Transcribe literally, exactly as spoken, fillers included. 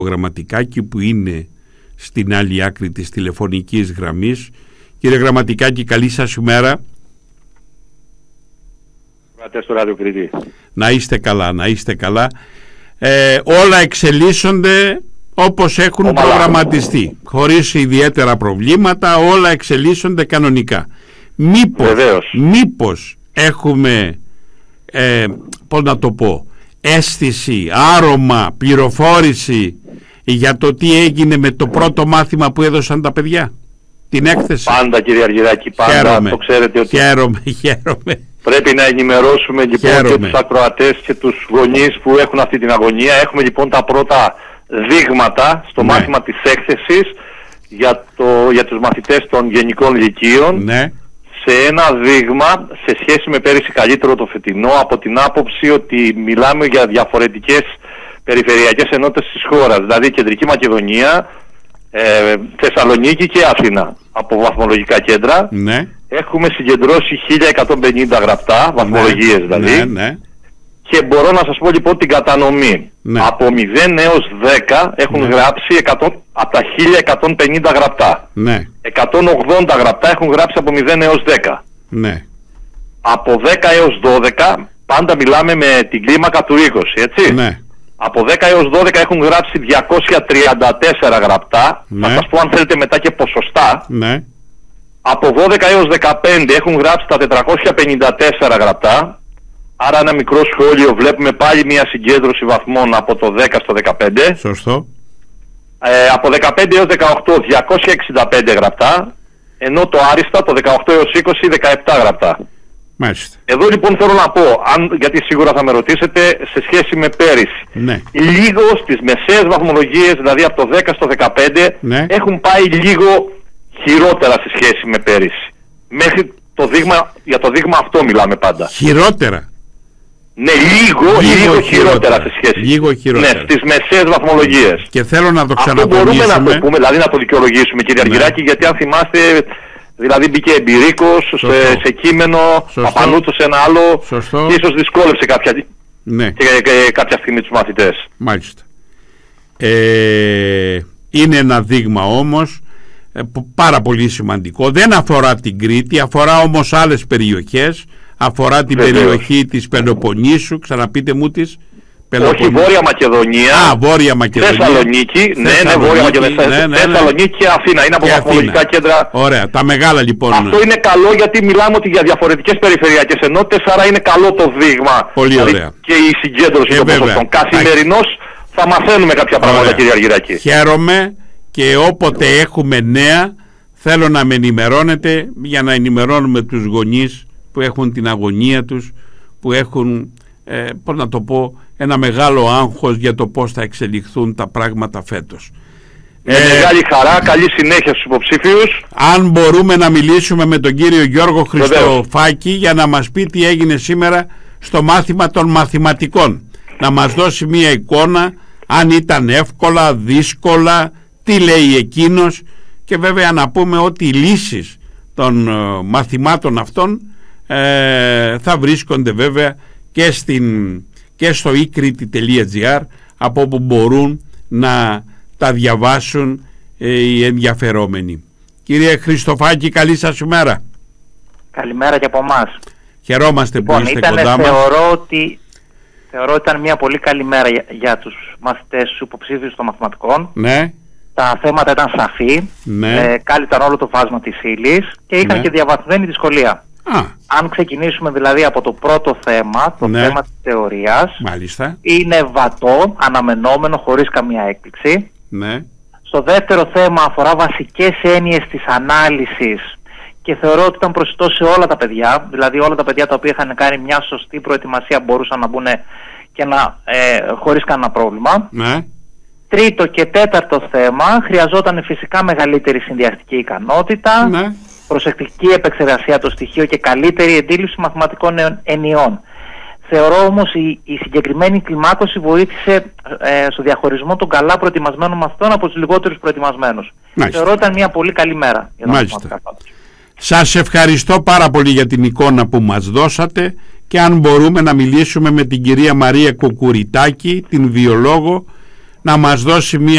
Γραμματικάκη που είναι στην άλλη άκρη της τηλεφωνικής γραμμής. Κύριε Γραμματικάκη, καλή σας ημέρα. Στο Ράδιο Κρήτη. Να είστε καλά, να είστε καλά. Ε, όλα εξελίσσονται όπως έχουν Ομαλά. προγραμματιστεί, χωρίς ιδιαίτερα προβλήματα, όλα εξελίσσονται κανονικά. Μήπως, μήπως έχουμε, ε, πώς να το πω, αίσθηση, άρωμα, πληροφόρηση για το τι έγινε με το πρώτο μάθημα που έδωσαν τα παιδιά, την έκθεση? Πάντα, κύριε Αργυράκη, πάντα. Χαίρομαι, το ξέρετε ότι χαίρομαι, χαίρομαι. Πρέπει να ενημερώσουμε λοιπόν χαίρομαι. και τους ακροατές και τους γονείς που έχουν αυτή την αγωνία. Έχουμε λοιπόν τα πρώτα δείγματα στο ναι. μάθημα της έκθεσης για, το, για τους μαθητές των γενικών λυκείων. Ναι. Σε ένα δείγμα σε σχέση με πέρυσι καλύτερο το φετινό, από την άποψη ότι μιλάμε για διαφορετικές περιφερειακές ενότητες της χώρας, δηλαδή Κεντρική Μακεδονία, ε, Θεσσαλονίκη και Αθήνα από βαθμολογικά κέντρα. Ναι. Έχουμε συγκεντρώσει χίλια εκατόν πενήντα γραπτά, βαθμολογίες ναι, δηλαδή. Ναι, ναι. Και μπορώ να σας πω λοιπόν την κατανομή. Ναι. Από μηδέν έως δέκα έχουν ναι. γράψει εκατό, από τα χίλια εκατόν πενήντα γραπτά. Ναι. εκατόν ογδόντα γραπτά έχουν γράψει από μηδέν έως δέκα. Ναι. Από δέκα έως δώδεκα, πάντα μιλάμε με την κλίμακα του είκοσι, έτσι. Ναι. Από δέκα έως δώδεκα έχουν γράψει διακόσια τριάντα τέσσερα γραπτά. Ναι. Θα σας πω αν θέλετε μετά και ποσοστά. Ναι. Από δώδεκα έως δεκαπέντε έχουν γράψει τα τετρακόσια πενήντα τέσσερα γραπτά. Άρα ένα μικρό σχόλιο, βλέπουμε πάλι μια συγκέντρωση βαθμών από το δέκα στο δεκαπέντε. Σωστό. Ε, από δεκαπέντε έως δεκαοκτώ διακόσια εξήντα πέντε γραπτά, ενώ το άριστα το δεκαοκτώ έως είκοσι δεκαεπτά γραπτά. Μάλιστα. Εδώ λοιπόν θέλω να πω, αν, γιατί σίγουρα θα με ρωτήσετε, σε σχέση με πέρυσι. Ναι. Λίγο στις μεσαίες βαθμολογίες, δηλαδή από το δέκα στο δεκαπέντε, ναι. έχουν πάει λίγο χειρότερα σε σχέση με πέρυσι. Μέχρι το δείγμα, για το δείγμα αυτό μιλάμε πάντα. Χειρότερα. Ναι, λίγο, λίγο, λίγο χειρότερα, χειρότερα σε σχέση. Λίγο χειρότερα. Ναι, στις μεσαίες βαθμολογίες. Και θέλω να το ξαναπονήσουμε. Αυτό μπορούμε να το πούμε, δηλαδή να το δικαιολογήσουμε, κύριε ναι. Αργυράκη, γιατί αν θυμάστε, δηλαδή μπήκε εμπειρίκος σε, σε κείμενο, Παπανούτσος σε ένα άλλο. Σωστό. Και ίσως δυσκόλεψε κάποια, ναι. και, και, και, κάποια στιγμή τους μαθητές. Μάλιστα. Ε, είναι ένα δείγμα όμως πάρα πολύ σημαντικό. Δεν αφορά την Κρήτη, αφορά όμως άλλες περιοχές. Αφορά την Βεβαίως. περιοχή της Πελοποννήσου, ξαναπείτε μου της. Όχι, Βόρεια Μακεδονία. Α, Βόρεια Μακεδονία. Θεσσαλονίκη, ναι, ναι, Βόρεια Μακεδονία. Ναι, ναι, ναι. Θεσσαλονίκη και Αθήνα. Είναι από βαθμολογικά κέντρα. Ωραία, τα μεγάλα λοιπόν. Αυτό είναι καλό γιατί μιλάμε ότι για διαφορετικές περιφερειακές ενότητες, άρα είναι καλό το δείγμα. Πολύ δηλαδή, ωραία. Και η συγκέντρωση των ποσοστών. Καθημερινώς θα μαθαίνουμε κάποια πράγματα, ωραία. Κύριε Αργυράκη. Χαίρομαι και όποτε έχουμε νέα θέλω να με ενημερώνετε για να ενημερώνουμε τους γονείς που έχουν την αγωνία τους, που έχουν, ε, πώς να το πω, ένα μεγάλο άγχος για το πώς θα εξελιχθούν τα πράγματα φέτος. Με ε, μεγάλη χαρά, καλή συνέχεια στους υποψήφιους. Αν μπορούμε να μιλήσουμε με τον κύριο Γιώργο Χριστοφάκη για να μας πει τι έγινε σήμερα στο μάθημα των μαθηματικών. Να μας δώσει μία εικόνα, αν ήταν εύκολα, δύσκολα, τι λέει εκείνος και βέβαια να πούμε ότι οι λύσεις των uh, μαθημάτων αυτών Ε, θα βρίσκονται βέβαια και, στην, και στο e κρήτη τελεία gr, από όπου μπορούν να τα διαβάσουν ε, οι ενδιαφερόμενοι. Κύριε Χριστοφάκη, καλή σας ημέρα. Καλημέρα και από εμάς. Χαιρόμαστε λοιπόν, που είστε ήταν, κοντά μας. Θεωρώ ότι, θεωρώ ότι ήταν μια πολύ καλή μέρα για, για τους μαθητές, τους υποψήφιους των μαθηματικών. Ναι. Τα θέματα ήταν σαφή, ναι. ε, κάλυπταν όλο το φάσμα της ύλης και είχαν ναι. και διαβαθμένη δυσκολία. Α. Αν ξεκινήσουμε δηλαδή από το πρώτο θέμα, το ναι. θέμα της θεωρίας, μάλιστα. είναι βατό, αναμενόμενο, χωρίς καμία έκπληξη. Ναι. Στο δεύτερο θέμα αφορά βασικές έννοιες της ανάλυσης και θεωρώ ότι ήταν προσιτό σε όλα τα παιδιά, δηλαδή όλα τα παιδιά τα οποία είχαν κάνει μια σωστή προετοιμασία μπορούσαν να μπουν και να, ε, χωρίς κανένα πρόβλημα. Ναι. Τρίτο και τέταρτο θέμα χρειαζόταν φυσικά μεγαλύτερη συνδυαστική ικανότητα, ναι. προσεκτική επεξεργασία των στοιχείων και καλύτερη εντίληψη μαθηματικών ενιών. Θεωρώ όμως η, η συγκεκριμένη κλιμάκωση βοήθησε ε, στο διαχωρισμό των καλά προετοιμασμένων μαθητών από τους λιγότερους προετοιμασμένους. Μάλιστα. Θεωρώ ήταν μια πολύ καλή μέρα για τα μαθηματικά. Σας ευχαριστώ πάρα πολύ για την εικόνα που μας δώσατε και αν μπορούμε να μιλήσουμε με την κυρία Μαρία Κουκουριτάκη, την βιολόγο, να μας δώσει μια